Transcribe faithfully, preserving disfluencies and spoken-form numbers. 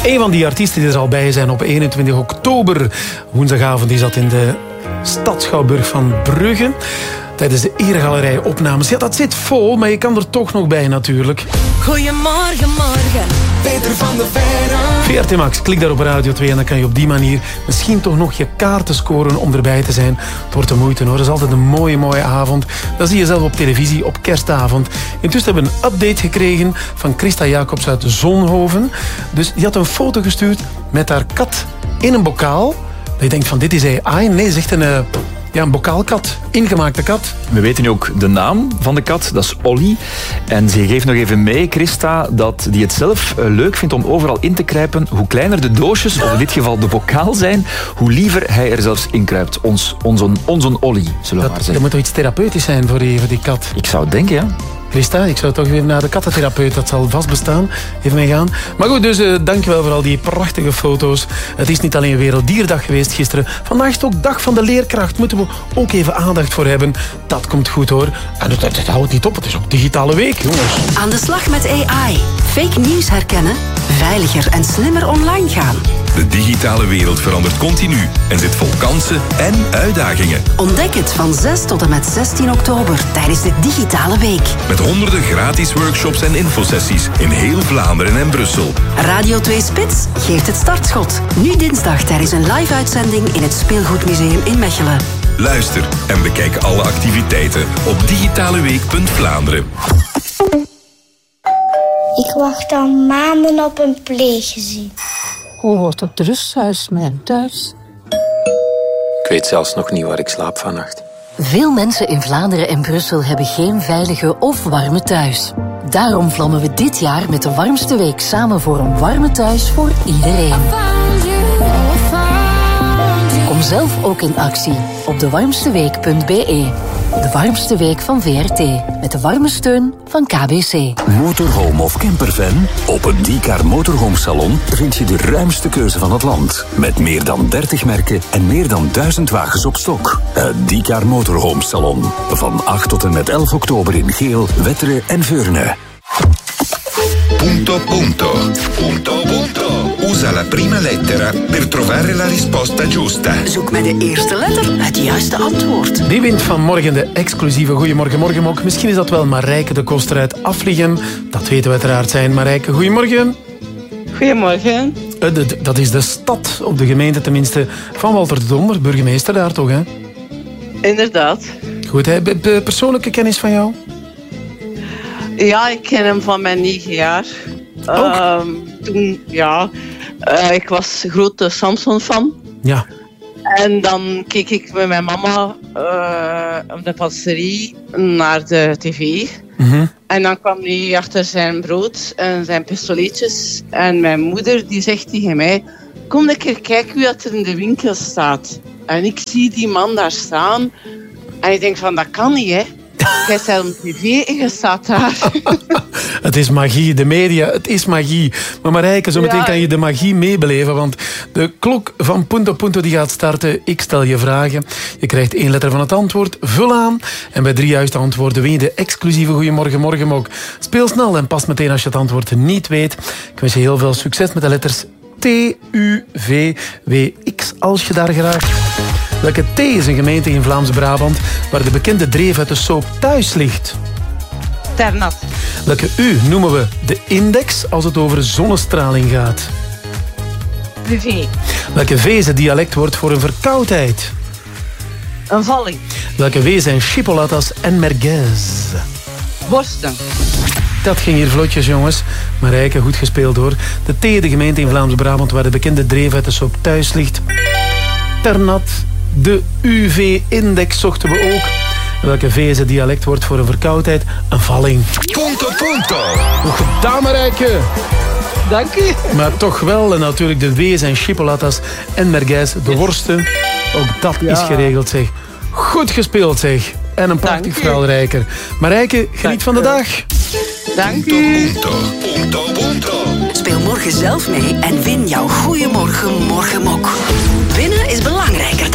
Een van die artiesten die er al bij zijn op eenentwintig oktober. Woensdagavond is dat in de Stadsschouwburg van Brugge. Tijdens de Eregalerij opnames. Ja, dat zit vol, maar je kan er toch nog bij natuurlijk. Goedemorgen, morgen. Peter van de Veire. V R T Max, klik daar op Radio twee en dan kan je op die manier misschien toch nog je kaarten scoren om erbij te zijn. Het wordt de moeite hoor, dat is altijd een mooie, mooie avond. Dat zie je zelf op televisie op kerstavond. Intussen hebben we een update gekregen van Christa Jacobs uit Zonhoven. Dus die had een foto gestuurd met haar kat in een bokaal. Dat je denkt van dit is A I. Nee, ze is echt een... Uh, Ja, een bokaalkat. Ingemaakte kat. We weten nu ook de naam van de kat. Dat is Olly. En ze geeft nog even mee, Christa, dat die het zelf leuk vindt om overal in te kruipen. Hoe kleiner de doosjes, of in dit geval de bokaal zijn, hoe liever hij er zelfs in kruipt. Ons, onze, onze Olly, zullen we dat, maar zeggen. Dat moet toch iets therapeutisch zijn voor die, voor die kat? Ik zou het denken, ja. Christa, ik zou toch even naar de kattentherapeut, dat zal vast bestaan, even mee gaan. Maar goed, dus uh, dankjewel voor al die prachtige foto's. Het is niet alleen Werelddierdag geweest gisteren. Vandaag is het ook Dag van de Leerkracht. Moeten we ook even aandacht voor hebben. Dat komt goed hoor. En het, het, het houdt niet op, het is ook digitale week, jongens. Aan de slag met A I. Fake nieuws herkennen, veiliger en slimmer online gaan. De digitale wereld verandert continu en zit vol kansen en uitdagingen. Ontdek het van zes tot en met zestien oktober tijdens de digitale week. Met honderden gratis workshops en infosessies in heel Vlaanderen en Brussel. Radio twee Spits geeft het startschot. Nu dinsdag tijdens een live-uitzending in het Speelgoedmuseum in Mechelen. Luister en bekijk alle activiteiten op digitaleweek punt Vlaanderen. Ik wacht al maanden op een pleeggezin. Hoe wordt het rusthuis mijn thuis? Ik weet zelfs nog niet waar ik slaap vannacht. Veel mensen in Vlaanderen en Brussel hebben geen veilige of warme thuis. Daarom vlammen we dit jaar met de warmste week samen voor een warme thuis voor iedereen. Kom zelf ook in actie op de warmsteweek punt b e. De warmste week van V R T. Met de warme steun van K B C. Motorhome of campervan? Op het D-Car Motorhome Salon vind je de ruimste keuze van het land. Met meer dan dertig merken en meer dan duizend wagens op stok. Het D-Car Motorhome Salon. Van acht tot en met elf oktober in Geel, Wetteren en Veurne. Punto punto. Punto punto. Usa la prima lettera per trovare la risposta giusta. Zoek met de eerste letter het juiste antwoord. Die wint vanmorgen de exclusieve Goeiemorgen Morgenmok. Misschien is dat wel Marijke de Koster uit Afliegen. Dat weten we uiteraard zijn. Marijke, goeiemorgen. Goedemorgen. Uh, de, de, dat is de stad, op de gemeente tenminste, van Walter de Donder. Burgemeester daar toch, hè? Inderdaad. Goed, hè? Be- be- persoonlijke kennis van jou? Ja, ik ken hem van mijn negen jaar. Uh, toen, ja, uh, ik was grote Samson-fan. Ja. En dan keek ik met mijn mama uh, op de passerie naar de tv. Mm-hmm. En dan kwam hij achter zijn brood en zijn pistoletjes. En mijn moeder die zegt tegen mij: kom een keer kijken wie er in de winkel staat. En ik zie die man daar staan. En ik denk van, dat kan niet, hè. Jij staat op tv en je staat daar. Het is magie, de media, het is magie. Maar Marijke, zometeen ja. kan je de magie meebeleven, want de klok van Punto Punto die gaat starten. Ik stel je vragen. Je krijgt één letter van het antwoord. Vul aan. En bij drie juiste antwoorden win je de exclusieve Goeiemorgen Morgenmok. Speel snel en pas meteen als je het antwoord niet weet. Ik wens je heel veel succes met de letters T, U, V, W, X, als je daar geraakt. Welke T is een gemeente in Vlaams-Brabant waar de bekende dreef uit de soap Thuis ligt? Ternat. Welke U noemen we de index als het over zonnestraling gaat? De V. Welke V is het dialectwoord voor een verkoudheid? Een valling. Welke W zijn chipolatas en merguez? Worsten. Dat ging hier vlotjes, jongens. Marijke, goed gespeeld hoor. De T, de gemeente in Vlaams-Brabant waar de bekende dreef uit de soap Thuis ligt. Ternat. De U V-index zochten we ook. Welke V is het dialectwoord voor een verkoudheid? Een valling. Punto, punto. Goed gedaan, Marijke. Dank u. Maar toch wel, en natuurlijk de W zijn chipolatas en merguez, de worsten. Ook dat ja. is geregeld, zeg. Goed gespeeld, zeg. En een prachtig verhaal, Rijker. Marijke, geniet Dank van de dag. Dank u. Punto, punto, punto. Speel morgen zelf mee en win jouw Goeiemorgen Morgenmok. Winnen is belangrijker dan